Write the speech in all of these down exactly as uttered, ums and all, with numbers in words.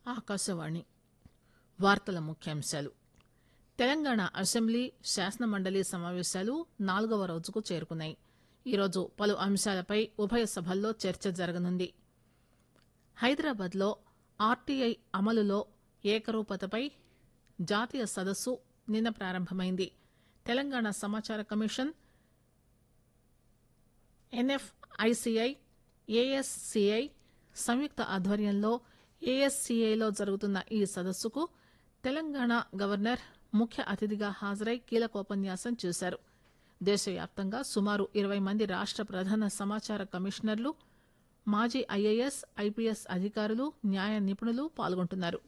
ఆకాశవాణి వార్తల ముఖ్యాంశాలు. తెలంగాణ అసెంబ్లీ శాసనమండలి సమావేశాలు నాలుగవ రోజుకు చేరుకున్నాయి. ఈరోజు పలు అంశాలపై ఉభయ సభల్లో చర్చ జరగనుంది. హైదరాబాద్ లో ఆర్టీఐ అమలులో ఏకరూపతపై జాతీయ సదస్సు నిన్న ప్రారంభమైంది. తెలంగాణ సమాచార కమిషన్, ఎన్ఎఫ్ఐసిఐ, ఏఎస్సిఐ సంయుక్త ఆధ్వర్యంలో ఏఎస్సిఐలో జరుగుతున్న ఈ సదస్సుకు తెలంగాణ గవర్నర్ ముఖ్య అతిథిగా హాజరై కీలకోపన్యాసం చేశారు. దేశవ్యాప్తంగా సుమారు ఇరవై మంది రాష్ట ప్రధాన సమాచార కమిషనర్లు, మాజీ ఐఏఎస్, ఐపీఎస్ అధికారులు, న్యాయ నిపుణులు పాల్గొంటున్నారు.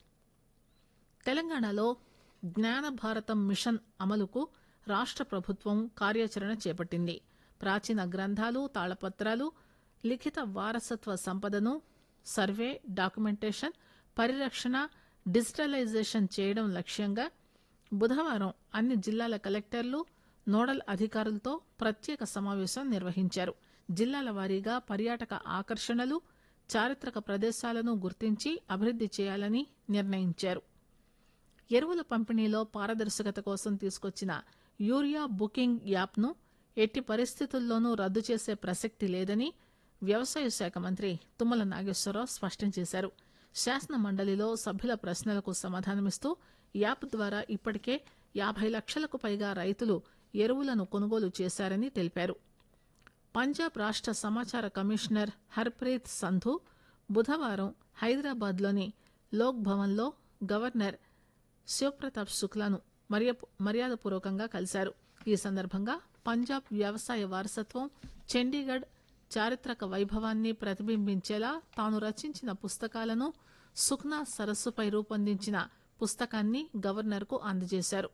తెలంగాణలో జ్ఞాన భారతం మిషన్ అమలుకు రాష్ట ప్రభుత్వం కార్యాచరణ చేపట్టింది. ప్రాచీన గ్రంథాలు, తాళపత్రాలు, లిఖిత వారసత్వ సంపదను సర్వే, డాక్యుమెంటేషన్, పరిరక్షణ, డిజిటలైజేషన్ చేయడం లక్ష్యంగా బుధవారం అన్ని జిల్లాల కలెక్టర్లు, నోడల్ అధికారులతో ప్రత్యేక సమావేశం నిర్వహించారు. జిల్లాల వారీగా పర్యాటక ఆకర్షణలు, చారిత్రక ప్రదేశాలను గుర్తించి అభివృద్ది చేయాలని నిర్ణయించారు. ఎరువుల పంపిణీలో పారదర్శకత కోసం తీసుకొచ్చిన యూరియా బుకింగ్ యాప్ను ఎట్టి పరిస్థితుల్లోనూ రద్దు చేసే ప్రసక్తి లేదని వ్యవసాయ శాఖ మంత్రి తుమ్మల నాగేశ్వరరావు స్పష్టం చేశారు. శాసన మండలిలో సభ్యుల ప్రశ్నలకు సమాధానమిస్తూ యాప్ ద్వారా ఇప్పటికే యాభై లక్షలకు పైగా రైతులు ఎరువులను కొనుగోలు చేశారని తెలిపారు. పంజాబ్ రాష్ట సమాచార కమిషనర్ హర్ప్రీత్ సంధు బుధవారం హైదరాబాద్ లోని లోక్ భవన్ లో గవర్నర్ శివప్రతాప్ శుక్లాను మర్యాదపూర్వకంగా కలిశారు. ఈ సందర్భంగా పంజాబ్ వ్యవసాయ వారసత్వం, చండీగఢ్ చారిత్రక వైభవాన్ని ప్రతిబింబించేలా తాను రచించిన పుస్తకాలను, సుఖ్నా సరస్సుపై రూపొందించిన పుస్తకాన్ని గవర్నర్ కు అందజేశారు.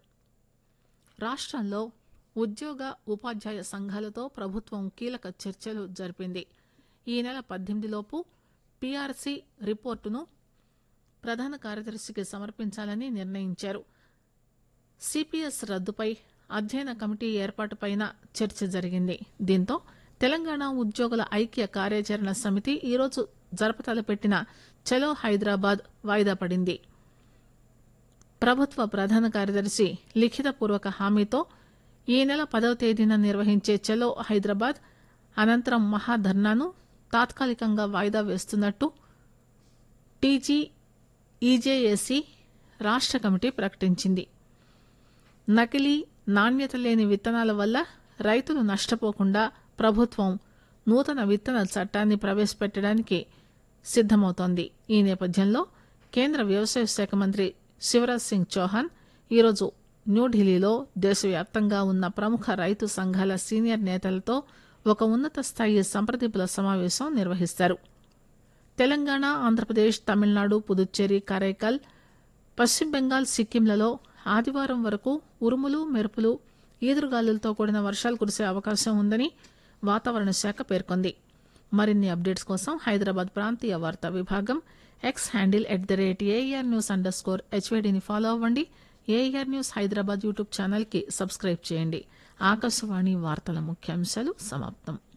రాష్టంలో ఉద్యోగ, ఉపాధ్యాయ సంఘాలతో ప్రభుత్వం కీలక చర్చలు జరిపింది. ఈ నెల పద్దెనిమిదిలోపు పీఆర్సీ రిపోర్టును ప్రధాన కార్యదర్శికి సమర్పించాలని నిర్ణయించారు. సిపిఎస్ రద్దుపై అధ్యయన కమిటీ ఏర్పాటుపై చర్చ జరిగింది. దీంతో తెలంగాణ ఉద్యోగుల ఐక్య కార్యాచరణ సమితి ఈరోజు జరపతలపెట్టిన చలో హైదరాబాద్ వాయిదా పడింది. ప్రభుత్వ ప్రధాన కార్యదర్శి లిఖితపూర్వక హామీతో ఈ నెల పదవ తేదీన నిర్వహించే చలో హైదరాబాద్ అనంతరం మహాధర్నాను తాత్కాలికంగా వాయిదా వేస్తున్నట్టు టీజీ ఈజేఏసీ రాష్ట కమిటీ ప్రకటించింది. నకిలీ, నాణ్యత లేని విత్తనాల వల్ల రైతులు నష్టపోకుండా ప్రభుత్వం నూతన విత్తన చట్టాన్ని ప్రవేశపెట్టడానికి సిద్దమవుతోంది. ఈ నేపథ్యంలో కేంద్ర వ్యవసాయ శాఖ మంత్రి శివరాజ్ సింగ్ చౌహాన్ ఈరోజు న్యూఢిల్లీలో దేశవ్యాప్తంగా ఉన్న ప్రముఖ రైతు సంఘాల సీనియర్ నేతలతో ఒక ఉన్నత స్థాయి సంప్రదింపుల సమావేశం నిర్వహిస్తారు. తెలంగాణ, ఆంధ్రప్రదేశ్, తమిళనాడు, పుదుచ్చేరి, కరైకల్, పశ్చిమ బెంగాల్, సిక్కింలలో ఆదివారం వరకు ఉరుములు, మెరుపులు, ఈదురుగాలులతో కూడిన వర్షాలు కురిసే అవకాశం ఉందని వాతావరణ శాఖ పేర్కొంది. మరిన్ని అప్డేట్స్ కోసం హైదరాబాద్ ప్రాంతీయ వార్తా విభాగం X handle at the rate AR news under score హెచ్వైడీని follow అవ్వండి. AR news Hyderabad YouTube channel కి సబ్స్క్రైబ్ చేయండి. ఆకాశవాణి వార్తల ముఖ్యాంశాలు సమాప్తం.